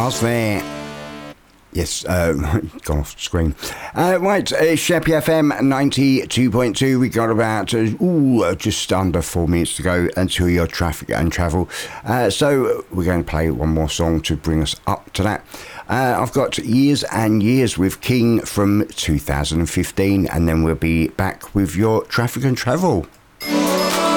Stars there. Yes, gone off screen. Right, Sheppey FM 92.2. We got about just under 4 minutes to go until your traffic and travel. So we're going to play one more song to bring us up to that. I've got Years and Years with King from 2015, and then we'll be back with your traffic and travel.